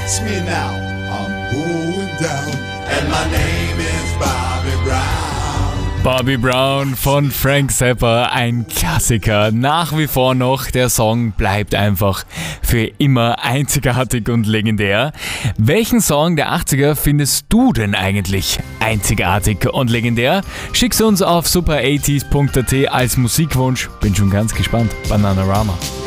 Catch me now, I'm going down, and my name is Bobby Brown. Bobby Brown von Frank Zappa, ein Klassiker. Nach wie vor noch, der Song bleibt einfach für immer einzigartig und legendär. Welchen Song der 80er findest du denn eigentlich einzigartig und legendär? Schick's uns auf super80s.at als Musikwunsch. Bin schon ganz gespannt. Bananarama.